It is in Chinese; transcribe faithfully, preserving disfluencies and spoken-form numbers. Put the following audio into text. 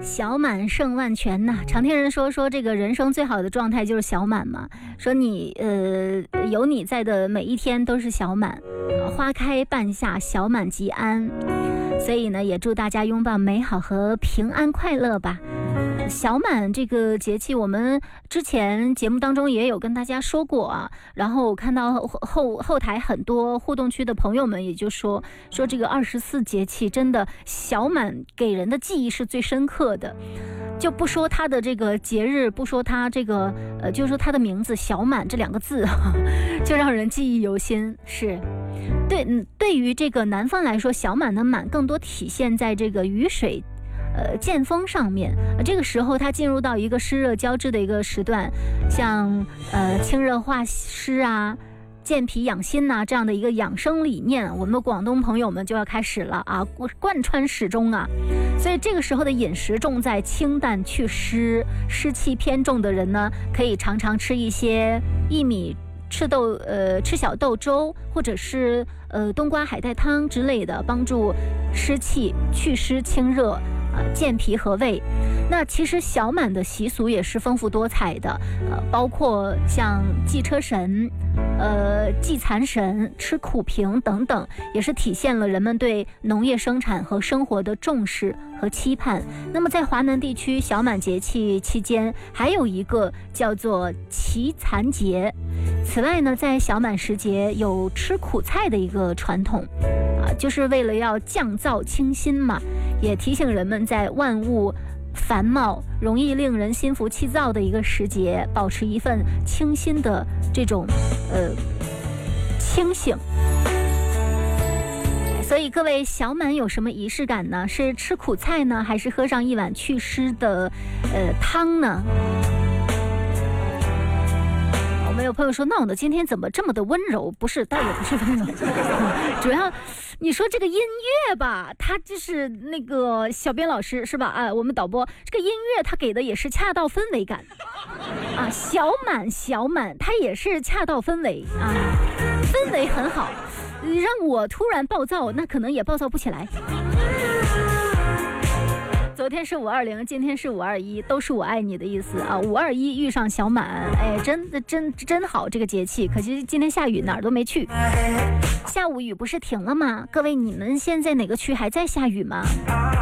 小满胜万全呐、啊！常听人说说这个人生最好的状态就是小满嘛，说你呃有你在的每一天都是小满，花开半夏，小满即安。所以呢，也祝大家拥抱美好和平安快乐吧。小满这个节气，我们之前节目当中也有跟大家说过啊。然后我看到后后后台很多互动区的朋友们也就说说这个二十四节气真的小满给人的记忆是最深刻的。就不说它的这个节日，不说它这个呃，就说它的名字小满这两个字，就让人记忆犹新。是。对，嗯，对于这个南方来说，小满的满更多体现在这个雨水呃，见风上面，呃，这个时候它进入到一个湿热交织的一个时段，像呃清热化湿啊、健脾养心呐、啊、这样的一个养生理念，我们的广东朋友们就要开始了啊，贯穿始终啊。所以这个时候的饮食重在清淡祛湿，湿气偏重的人呢，可以常常吃一些薏米。吃豆呃吃小豆粥，或者是呃冬瓜海带汤之类的，帮助湿气祛湿清热，呃健脾和胃。那其实小满的习俗也是丰富多彩的，呃包括像祭车神、呃祭残神、吃苦平等等，也是体现了人们对农业生产和生活的重视和期盼。那么在华南地区，小满节气期间还有一个叫做祈残节。此外呢，在小满时节有吃苦菜的一个传统啊，就是为了要降燥清心嘛，也提醒人们在万物繁茂、容易令人心浮气躁的一个时节，保持一份清新的这种呃清醒。所以各位，小满有什么仪式感呢？是吃苦菜呢，还是喝上一碗祛湿的呃汤呢？我们有朋友说，那我的今天怎么这么的温柔？不是，倒也不是温柔，主要你说这个音乐吧，它就是那个小编老师是吧？啊，我们导播这个音乐它给的也是恰到氛围感啊，小满小满它也是恰到氛围啊，氛围很好，让我突然暴躁，那可能也暴躁不起来。昨天是五二零，今天是五二一，都是我爱你的意思啊！五二一遇上小满，哎，真的真真好这个节气。可惜今天下雨，哪儿都没去。下午雨不是停了吗？各位，你们现在哪个区还在下雨吗？